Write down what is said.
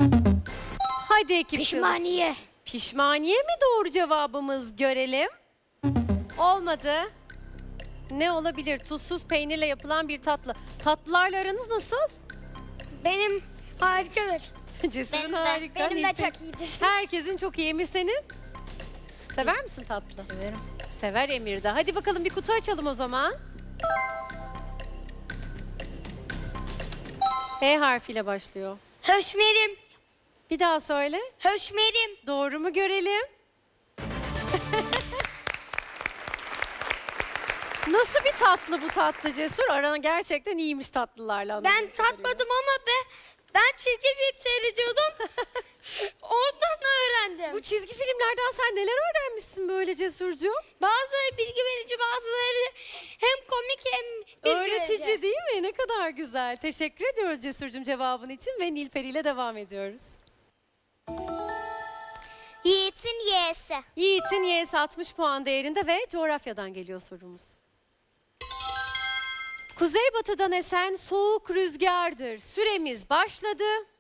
Hadi ekip. Pişmaniye. Pişmaniye mi doğru cevabımız? Görelim. Olmadı. Ne olabilir? Tuzsuz peynirle yapılan bir tatlı. Tatlılarla aranız nasıl? Benim harikadır. Cesur'un Benim de, harika. benim de Nilperi- çok iyidir. Herkesin çok iyi. Emir senin? Sever misin tatlı? Severim. Sever Emir de. Hadi bakalım bir kutu açalım o zaman. E harfiyle başlıyor. Höşmerim. Bir daha söyle. Höşmerim. Doğru mu görelim? Nasıl bir tatlı bu tatlı Cesur? Arana gerçekten iyiymiş tatlılarla. Ben tatmadım ama ben çizgi film seyrediyordum. Oradan öğrendim. Bu çizgi filmlerden sen neler öğrenmişsin böyle Cesurcuğum? Bazıları bilgi verici, bazıları hem komik hem bilgi Öğretici verici. değil mi? Ne kadar güzel. Teşekkür ediyoruz Cesurcuğum cevabın için ve Nilperi ile devam ediyoruz. Yiğit'in Y'si. Yiğit'in Y'si 60 puan değerinde ve coğrafyadan geliyor sorumuz. Kuzeybatıdan esen soğuk rüzgardır. Süremiz başladı.